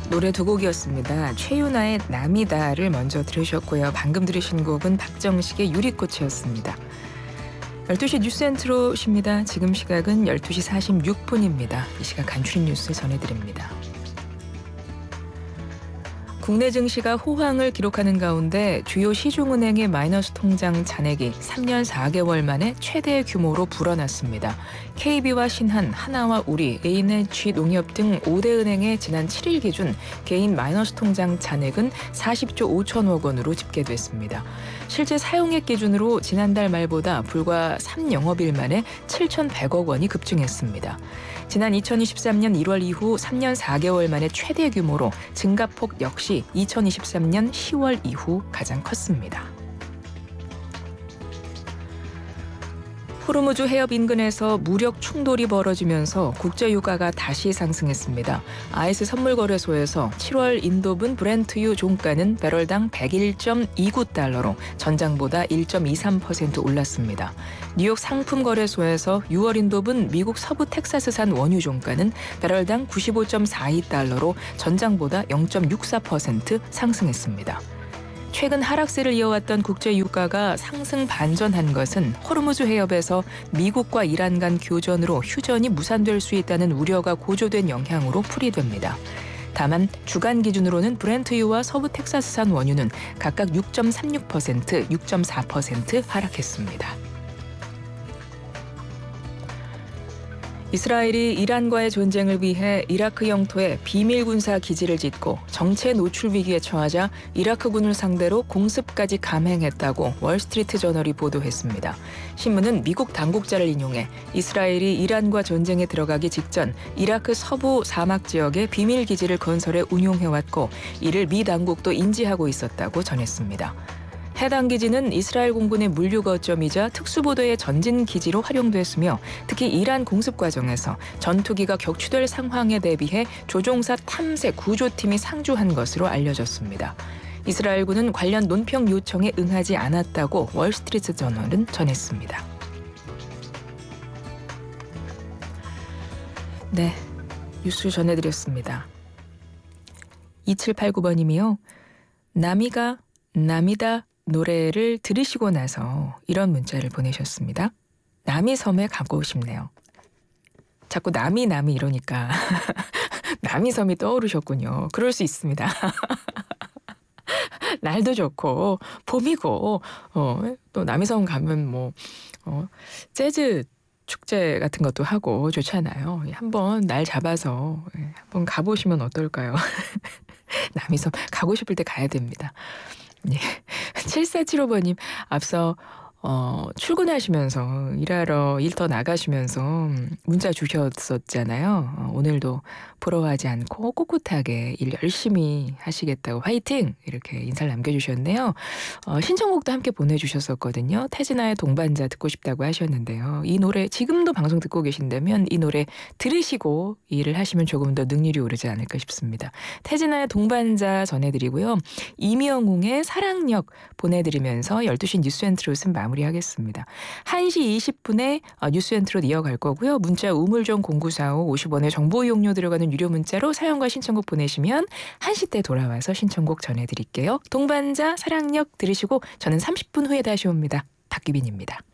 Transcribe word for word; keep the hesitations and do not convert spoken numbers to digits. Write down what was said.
노래 두 곡이었습니다. 최윤아의 남이다를 먼저 들으셨고요. 방금 들으신 곡은 박정식의 유리꽃이었습니다. 열두 시 뉴스엔트로십니다. 지금 시각은 열두 시 사십육 분입니다. 이 시각 간추린 뉴스 전해드립니다. 국내 증시가 호황을 기록하는 가운데 주요 시중은행의 마이너스 통장 잔액이 삼 년 사 개월 만에 최대 규모로 불어났습니다. 케이비와 신한, 하나와 우리, 에이엔에이치 농협 등 오 대 은행의 지난 칠 일 기준 개인 마이너스 통장 잔액은 사십조 오천억 원으로 집계됐습니다. 실제 사용액 기준으로 지난달 말보다 불과 삼 영업일 만에 칠천백억 원이 급증했습니다. 지난 이천이십삼 년 일월 이후 삼 년 사 개월 만에 최대 규모로 증가폭 역시 이천이십삼 년 시월 이후 가장 컸습니다. 호르무즈 해협 인근에서 무력 충돌이 벌어지면서 국제유가가 다시 상승했습니다. 아이에스 선물거래소에서 칠월 인도분 브렌트유 종가는 배럴당 백일 점 이구 달러로 전장보다 일 점 이삼 퍼센트 올랐습니다. 뉴욕 상품거래소에서 유월 인도분 미국 서부 텍사스산 원유 종가는 배럴당 구십오 점 사이 달러로 전장보다 영 점 육사 퍼센트 상승했습니다. 최근 하락세를 이어왔던 국제유가가 상승 반전한 것은 호르무즈 해협에서 미국과 이란 간 교전으로 휴전이 무산될 수 있다는 우려가 고조된 영향으로 풀이됩니다. 다만 주간 기준으로는 브렌트유와 서부 텍사스산 원유는 각각 육 점 삼육 퍼센트, 육 점 사 퍼센트 하락했습니다. 이스라엘이 이란과의 전쟁을 위해 이라크 영토에 비밀 군사 기지를 짓고 정체 노출 위기에 처하자 이라크군을 상대로 공습까지 감행했다고 월스트리트 저널이 보도했습니다. 신문은 미국 당국자를 인용해 이스라엘이 이란과 전쟁에 들어가기 직전 이라크 서부 사막 지역에 비밀 기지를 건설해 운용해왔고 이를 미 당국도 인지하고 있었다고 전했습니다. 해당 기지는 이스라엘 공군의 물류 거점이자 특수부대의 전진 기지로 활용됐으며 특히 이란 공습 과정에서 전투기가 격추될 상황에 대비해 조종사 탐색 구조팀이 상주한 것으로 알려졌습니다. 이스라엘군은 관련 논평 요청에 응하지 않았다고 월스트리트 저널은 전했습니다. 네, 뉴스 전해드렸습니다. 이칠팔구 번님이요. 남이가 남이다 노래를 들으시고 나서 이런 문자를 보내셨습니다. 남이 섬에 가고 싶네요. 자꾸 남이 남이 이러니까 남이 섬이 떠오르셨군요. 그럴 수 있습니다. 날도 좋고 봄이고 어, 또 남이섬 가면 뭐 어, 재즈 축제 같은 것도 하고 좋잖아요. 한번 날 잡아서 한번 가보시면 어떨까요? 남이섬 가고 싶을 때 가야 됩니다. 예. 칠사칠오 번님 앞서 어, 출근하시면서 일하러 일 더 나가시면서 문자 주셨었잖아요. 어, 오늘도 부러워하지 않고 꿋꿋하게 일 열심히 하시겠다고 화이팅! 이렇게 인사를 남겨주셨네요. 어, 신청곡도 함께 보내주셨었거든요. 태진아의 동반자 듣고 싶다고 하셨는데요. 이 노래 지금도 방송 듣고 계신다면 이 노래 들으시고 일을 하시면 조금 더 능률이 오르지 않을까 싶습니다. 태진아의 동반자 전해드리고요. 이명웅의 사랑역 보내드리면서 열두 시 뉴스엔트롯은 마무리하겠습니다. 한 시 이십 분에 뉴스엔트롯 이어갈 거고요. 문자 우물정 공구사오 오십 원의 정보 이용료 들어가는 유료 문자로 사연과 신청곡 보내시면 한 시 때 돌아와서 신청곡 전해드릴게요. 동반자 사랑역 들으시고 저는 삼십 분 후에 다시 옵니다. 박규빈입니다.